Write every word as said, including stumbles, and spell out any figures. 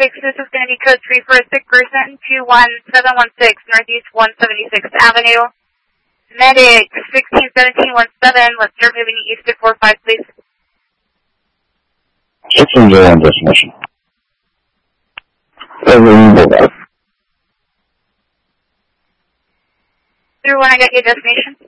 six, this is going to be code three for a sick person, two one seven one six Northeast one seventy-sixth Avenue. Medic sixteen seventeen one seven, let's start moving east to four five, please. sixteen zero one destination. Over. Through when I get your destination.